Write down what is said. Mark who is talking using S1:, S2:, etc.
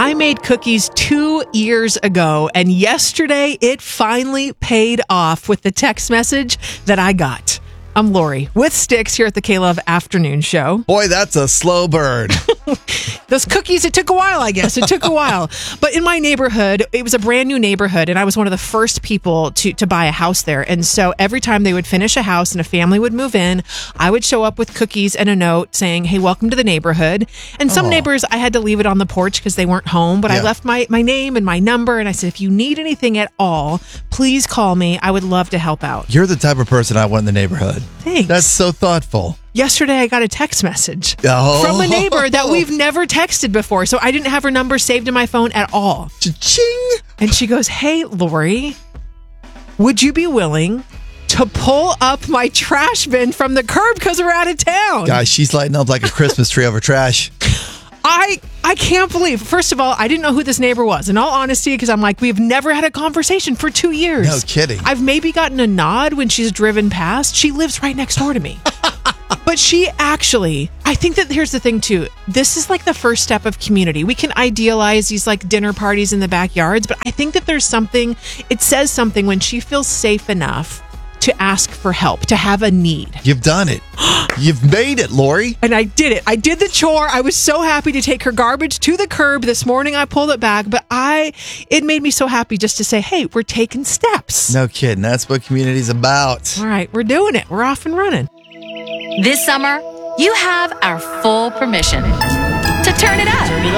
S1: I made cookies 2 years ago, and yesterday it finally paid off with the text message that I got. I'm Lori with Sticks here at the K-Love Afternoon Show.
S2: Boy, that's a slow bird.
S1: Those cookies, it took a while, I guess. It took a while. But in my neighborhood, it was a brand new neighborhood, and I was one of the first people to buy a house there. And so every time they would finish a house and a family would move in, I would show up with cookies and a note saying, hey, welcome to the neighborhood. And some neighbors, I had to leave it on the porch because they weren't home, but I left my name and my number, and I said, if you need anything at all, please call me. I would love to help out.
S2: You're the type of person I want in the neighborhood.
S1: Thanks.
S2: That's so thoughtful.
S1: Yesterday, I got a text message from a neighbor that we've never texted before. So I didn't have her number saved in my phone at all.
S2: Cha-ching!
S1: And she goes, hey, Lori, would you be willing to pull up my trash bin from the curb because we're out of town?
S2: Guys, she's lighting up like a Christmas tree over trash.
S1: I can't believe, first of all, I didn't know who this neighbor was. In all honesty, because I'm like, we've never had a conversation for 2 years.
S2: No kidding.
S1: I've maybe gotten a nod when she's driven past. She lives right next door to me. But she actually, I think that here's the thing too. This is like the first step of community. We can idealize these like dinner parties in the backyards, but I think that there's something, it says something when she feels safe enough to ask for help, to have a need.
S2: You've done it. You've made it, Lori.
S1: And I did it. I did the chore. I was so happy to take her garbage to the curb this morning. I pulled it back, but it made me so happy just to say, hey, we're taking steps.
S2: No kidding. That's what community's about.
S1: All right, we're doing it. We're off and running.
S3: This summer, you have our full permission to turn it up.